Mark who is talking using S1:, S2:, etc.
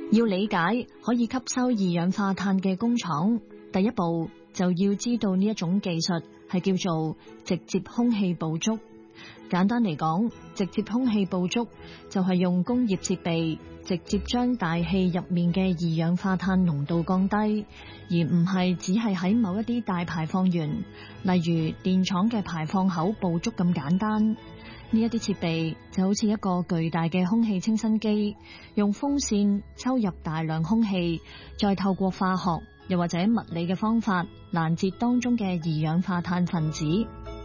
S1: 要理解可以吸收二氧化碳嘅工廠，第一步就要知道呢一種技術係叫做直接空氣捕捉。簡單嚟講，直接空氣捕捉就係用工業設備直接將大氣入面嘅二氧化碳濃度降低，而唔係只係喺某一啲大排放源，例如電廠嘅排放口捕捉咁簡單。呢一啲設備就好似一個巨大嘅空氣清新機，用風扇抽入大量空氣，再透過化學又或者物理嘅方法攔截當中嘅二氧化碳分子。